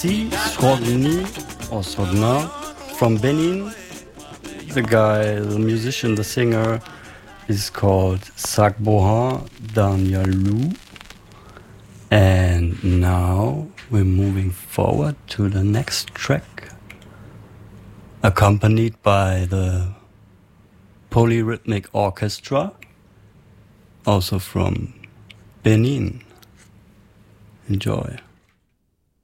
Srogni or Srogna from Benin. The guy, the musician, the singer is called Sakboha Danyalou. And now we're moving forward to the next track, accompanied by the Polyrhythmic Orchestra, also from Benin. Enjoy.